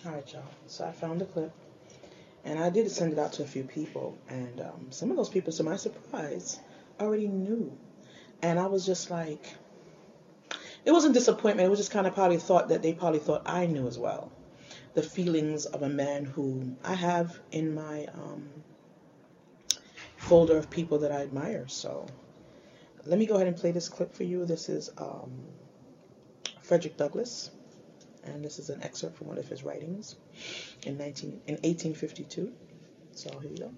All right, y'all. So I found the clip, and I did send it out to a few people, and some of those people, to my surprise, already knew. And I was just like, it wasn't disappointment. It was just kind of probably thought that they probably thought I knew as well. The feelings of a man who I have in my folder of people that I admire. So let me go ahead and play this clip for you. This is Frederick Douglass, and this is an excerpt from one of his writings in 1852. So here you go.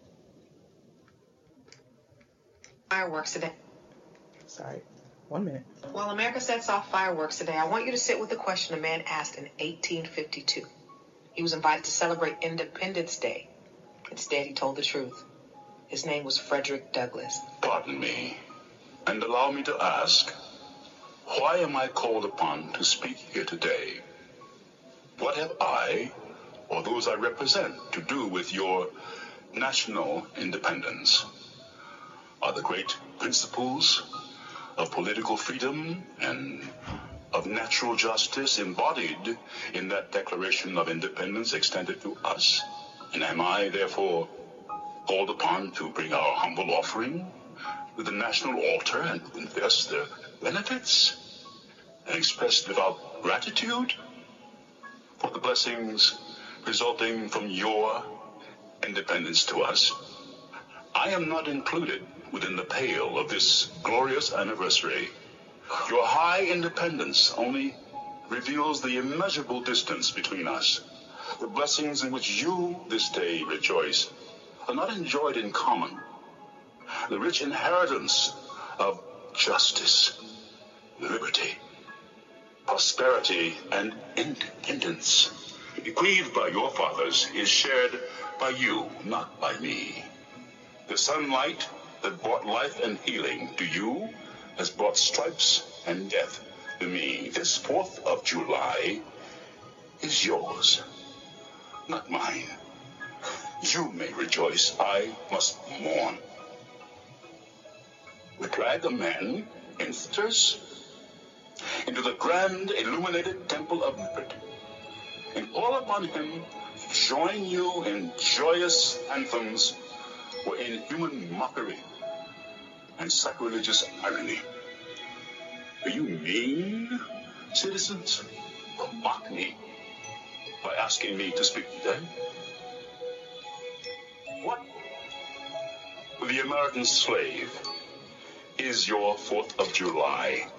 Fireworks today. Sorry, 1 minute. While America sets off fireworks today, I want you to sit with the question a man asked in 1852. He was invited to celebrate Independence Day. Instead, he told the truth. His name was Frederick Douglass. Pardon me, and allow me to ask, why am I called upon to speak here today? What have I, or those I represent, to do with your national independence? Are the great principles of political freedom and of natural justice embodied in that Declaration of Independence extended to us? And am I, therefore, called upon to bring our humble offering to the national altar and confess their benefits and express devout gratitude for the blessings resulting from your independence to us? I am not included within the pale of this glorious anniversary. Your high independence only reveals the immeasurable distance between us. The blessings in which you this day rejoice are not enjoyed in common. The rich inheritance of justice, liberty, prosperity, and independence bequeathed by your fathers is shared by you, not by me. The sunlight that brought life and healing to you has brought stripes and death to me. This 4th of July is yours, not mine. You may rejoice, I must mourn. We drag a man in thirst into the grand illuminated temple of liberty, and call upon him to join you in joyous anthems or in human mockery and sacrilegious irony. Do you mean, citizens, to mock me by asking me to speak today? What, the American slave, is your 4th of July?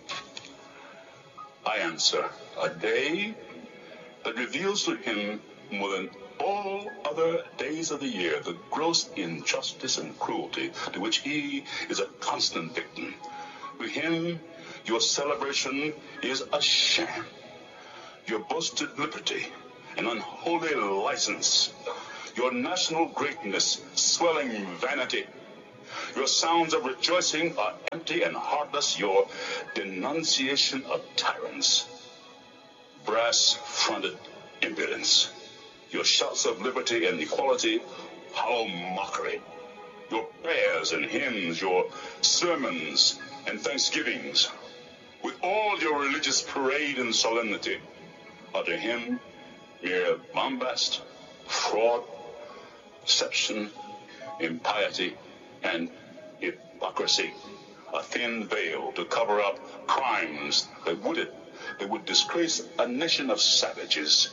I answer, a day that reveals to him more than all other days of the year the gross injustice and cruelty to which he is a constant victim. To him, your celebration is a sham. Your boasted liberty, an unholy license. Your national greatness, swelling vanity. Your sounds of rejoicing are empty and heartless. Your denunciation of tyrants, brass-fronted impudence. Your shouts of liberty and equality, hollow mockery. Your prayers and hymns, your sermons and thanksgivings, with all your religious parade and solemnity, are to him mere bombast, fraud, deception, impiety, and hypocrisy. A thin veil to cover up crimes that would disgrace a nation of savages.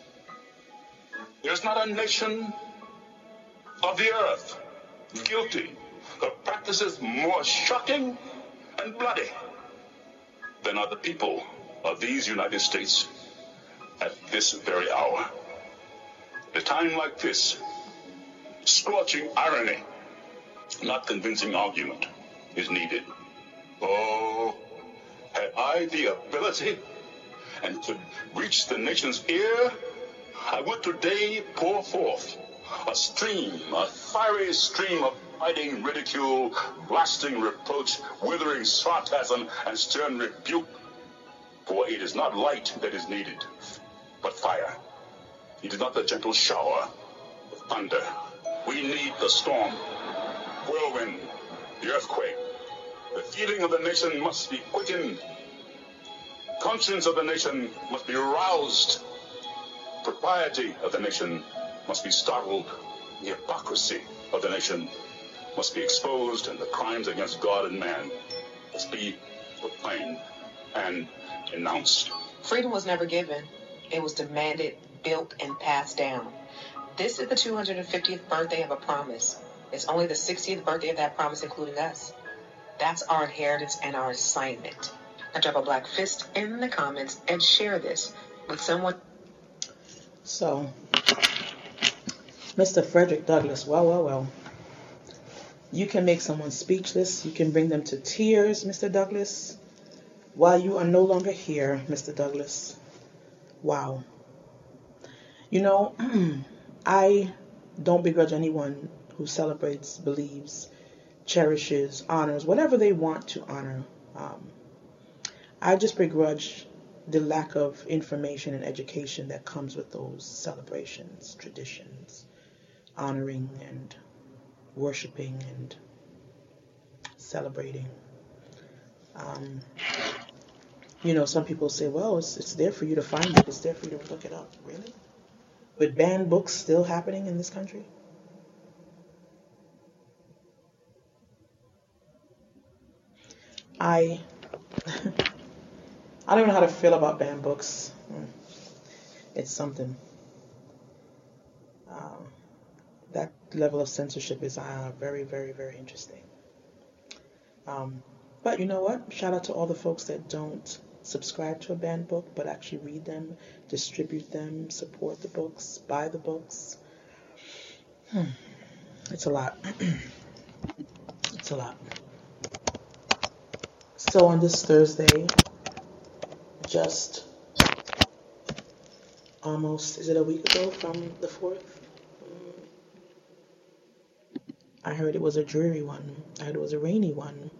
There's not a nation of the earth guilty of practices more shocking and bloody than are the people of these United States at this very hour. At a time like this, scorching irony, not convincing argument, is needed. Oh, had I the ability and could reach the nation's ear, I would today pour forth a fiery stream of biting ridicule, blasting reproach, withering sarcasm, and stern rebuke. For it is not light that is needed, but fire. It is not the gentle shower of thunder. We need the storm, whirlwind, the earthquake. The feeling of the nation must be quickened. Conscience of the nation must be roused. propriety of the nation must be startled, the hypocrisy of the nation must be exposed, and the crimes against God and man must be proclaimed and denounced. Freedom was never given. It was demanded, built, and passed down. This is the 250th birthday of a promise. It's only the 60th birthday of that promise, including us. That's our inheritance and our assignment. Now drop a black fist in the comments and share this with someone. So, Mr. Frederick Douglass, well. You can make someone speechless. You can bring them to tears, Mr. Douglass, while you are no longer here, Mr. Douglass. Wow. You know, I don't begrudge anyone who celebrates, believes, cherishes, honors, whatever they want to honor. I just begrudge the lack of information and education that comes with those celebrations, traditions, honoring and worshiping and celebrating. You know, some people say, well, it's there for you to find it. It's there for you to look it up. Really? With banned books still happening in this country? I don't know how to feel about banned books. It's something. That level of censorship is very, very, very interesting. But you know what? Shout out to all the folks that don't subscribe to a banned book, but actually read them, distribute them, support the books, buy the books. It's a lot. It's a lot. So on this Thursday, just almost, is it a week ago from the 4th? I heard it was a dreary one. I heard it was a rainy one.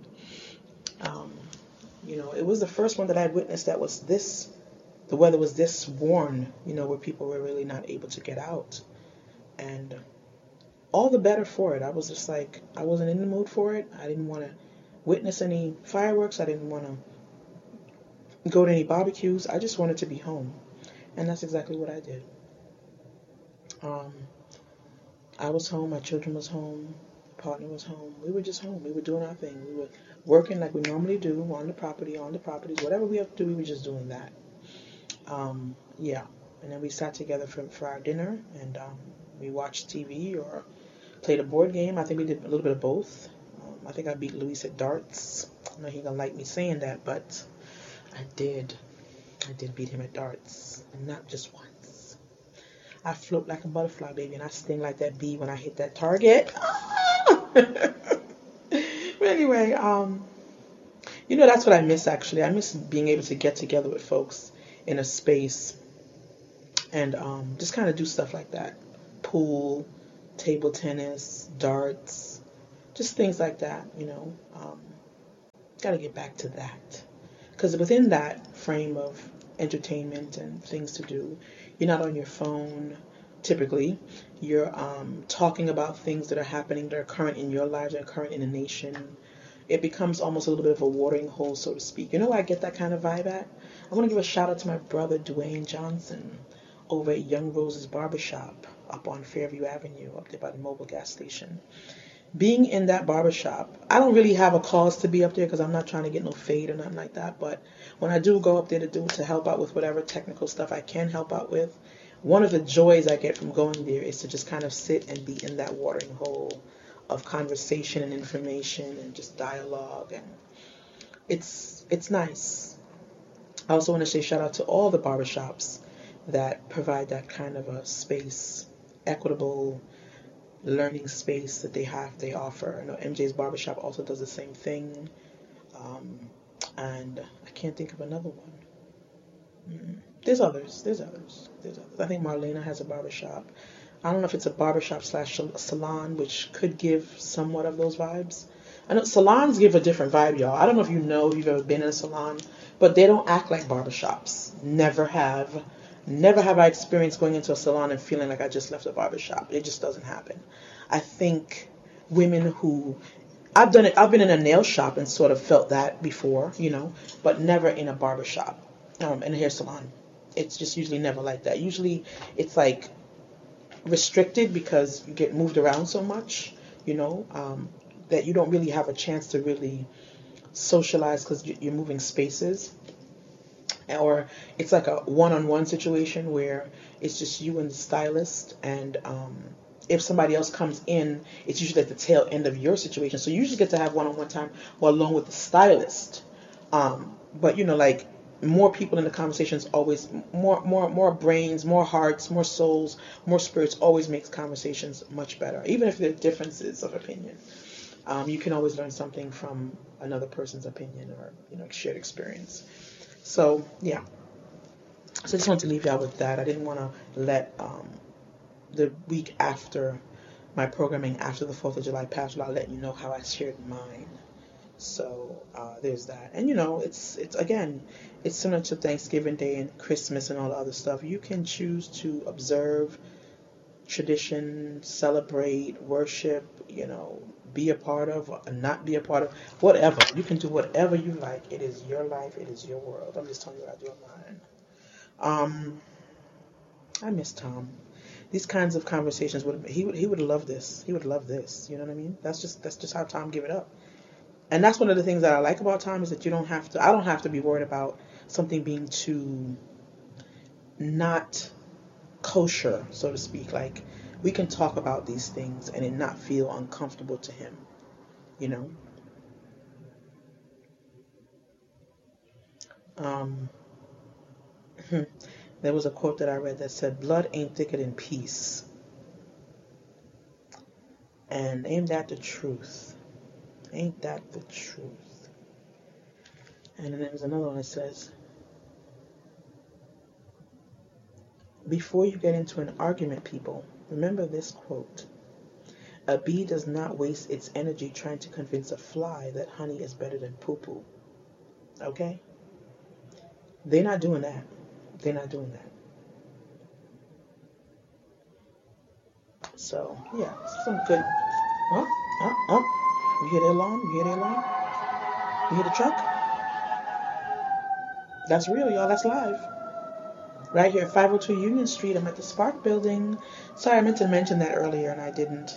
You know, it was the first one that I had witnessed that was this, the weather was this warm, you know, where people were really not able to get out. And all the better for it. I was just like, I wasn't in the mood for it. I didn't want to witness any fireworks. I didn't want to go to any barbecues. I just wanted to be home. And that's exactly what I did. I was home. My children was home. Partner was home. We were just home. We were doing our thing. We were working like we normally do on the properties, whatever we have to do, we were just doing that. Yeah. And then we sat together for our dinner, and we watched TV or played a board game. I think we did a little bit of both. I think I beat Luis at darts. I know he gonna like me saying that, but I did beat him at darts, and not just once. I float like a butterfly, baby, and I sting like that bee when I hit that target. But anyway, you know, that's what I miss, actually. I miss being able to get together with folks in a space and just kind of do stuff like that. Pool, table tennis, darts, just things like that, you know. Got to get back to that. Because within that frame of entertainment and things to do, you're not on your phone. Typically, you're talking about things that are happening, that are current in your lives, that are current in the nation. It becomes almost a little bit of a watering hole, so to speak. You know where I get that kind of vibe at? I want to give a shout out to my brother, Dwayne Johnson, over at Young Rose's Barbershop up on Fairview Avenue, up there by the mobile gas station. Being in that barbershop, I don't really have a cause to be up there because I'm not trying to get no fade or nothing like that. But when I do go up there to help out with whatever technical stuff I can help out with, one of the joys I get from going there is to just kind of sit and be in that watering hole of conversation and information and just dialogue, and it's nice. I also want to say shout out to all the barbershops that provide that kind of a space, equitable learning space that they offer. I know MJ's Barbershop also does the same thing, and I can't think of another one. There's others. I think Marlena has a barbershop. I don't know if it's a barbershop / salon, which could give somewhat of those vibes. I know salons give a different vibe, y'all. I don't know if you've ever been in a salon, but they don't act like barbershops. Never have I experienced going into a salon and feeling like I just left a barbershop. It just doesn't happen. I think women who... I've done it. I've been in a nail shop and sort of felt that before, you know, but never in a barbershop, in a hair salon. it's just usually never like that. Usually it's like restricted because you get moved around so much, that you don't really have a chance to really socialize because you're moving spaces. Or it's like a one-on-one situation where it's just you and the stylist, and if somebody else comes in, it's usually at the tail end of your situation, so you usually get to have one-on-one time along with the stylist. But like more people in the conversations, always more brains, more hearts, more souls, more spirits, always makes conversations much better, even if there are differences of opinion. You can always learn something from another person's opinion, or shared experience. So yeah, so I just wanted to leave y'all with that. I didn't want to let the week after my programming after the 4th of July pass without letting you know how I shared mine. So there's that. And it's again, it's similar to Thanksgiving Day and Christmas and all the other stuff. You can choose to observe tradition, celebrate, worship, be a part of, or not be a part of, whatever. You can do whatever you like. It is your life. It is your world. I'm just telling you what I do on mine. I miss Tom. These kinds of conversations he would love this. He would love this. You know what I mean? That's just how Tom give it up. And that's one of the things that I like about Tom, is that I don't have to be worried about something being too not kosher, so to speak. Like, we can talk about these things and it not feel uncomfortable to him, There was a quote that I read that said, "Blood ain't thicker than peace." And ain't that the truth? Ain't that the truth? And then there's another one that says, "Before you get into an argument, people, remember this quote. A bee does not waste its energy trying to convince a fly that honey is better than poo-poo." Okay? They're not doing that. They're not doing that. So, yeah, some good. Oh, oh, oh. You hear the alarm? You hear the alarm? You hear the truck? That's real, y'all. That's live. Right here at 502 Union Street. I'm at the Spark Building. Sorry, I meant to mention that earlier and I didn't.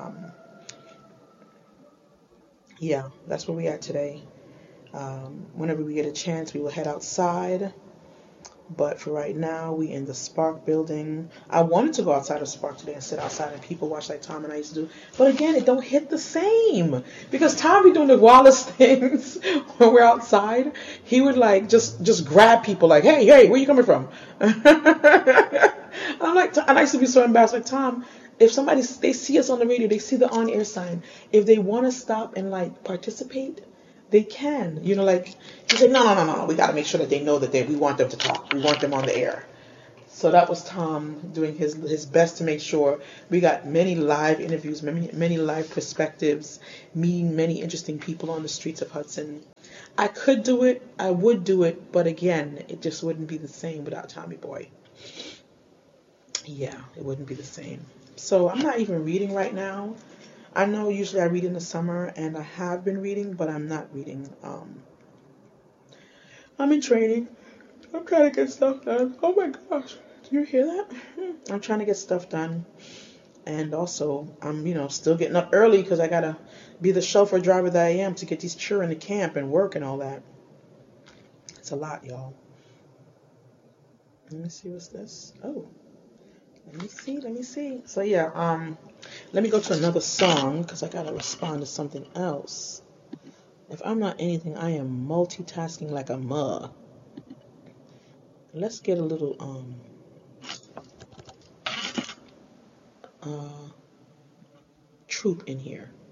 Yeah, that's where we at today. Whenever we get a chance, we will head outside. But for right now, we in the Spark Building. I wanted to go outside of Spark today and sit outside and people watch like Tom and I used to do. But again, it don't hit the same. Because Tom be doing the wildest things when we're outside. He would like just grab people like, hey, where you coming from? I'm like, and I used to be so embarrassed. Like, Tom, if they see us on the radio, they see the on-air sign. If they want to stop and like participate, they can. Like, he said, no. We got to make sure that they know that we want them to talk. We want them on the air. So that was Tom doing his best to make sure we got many live interviews, many live perspectives, meeting many interesting people on the streets of Hudson. I could do it. I would do it. But again, it just wouldn't be the same without Tommy Boy. Yeah, it wouldn't be the same. So I'm not even reading right now. I know usually I read in the summer, and I have been reading, but I'm not reading. I'm in training. I'm trying to get stuff done. Oh my gosh. Do you hear that? I'm trying to get stuff done. And also, I'm, still getting up early because I got to be the chauffeur driver that I am to get these children to camp and work and all that. It's a lot, y'all. Let me see, what's this? Oh. Let me see. So yeah, let me go to another song because I gotta respond to something else. If I'm not anything, I am multitasking like a mug. Let's get a little truth in here.